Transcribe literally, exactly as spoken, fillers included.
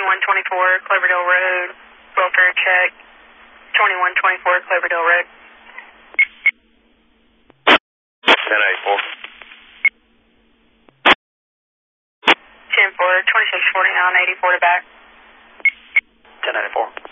twenty-one twenty-four Cloverdale Road, welfare check, twenty-one twenty-four Cloverdale Road. ten eighty-four. ten four, twenty-six forty-nine, eighty-four to back. ten eighty-four.